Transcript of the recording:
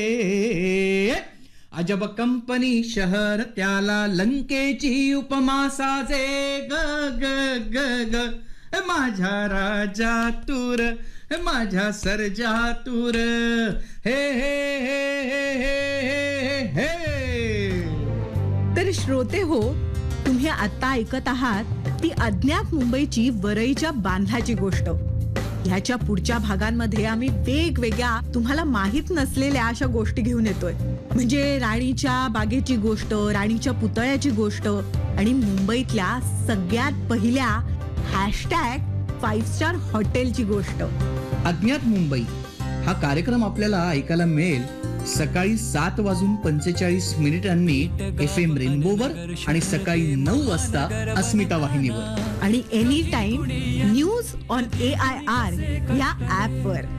अजब कंपनी शहर त्याला लंकेची उपमा साजे ग ग ग ग माझ्या राजा तूर माझ्या सर्जा तूर हे हे हे हे हे हे. तर श्रोते हो, तुम्ही आता ऐकत आहात ती अज्ञात मुंबईची वरईच्या बांधाची गोष्ट. ह्याच्या पुढच्या भागांमध्ये आम्ही वेगवेगळ्या तुम्हाला माहित नसलेल्या अशा गोष्टी घेऊन येतोय. म्हणजे राणीच्या बागेची गोष्ट, राणीच्या पुतळ्याची गोष्ट आणि मुंबईतल्या सगळ्यात पहिल्या #5 स्टार हॉटेलची गोष्ट. अज्ञात मुंबई हा कार्यक्रम आपल्याला ऐकायला मिळेल सकाळी 7:45 FM रेनबोवर आणि सकाळी 9 वाजता अस्मिता वाहिनीवर आणि any time news on AIR या ऍपवर.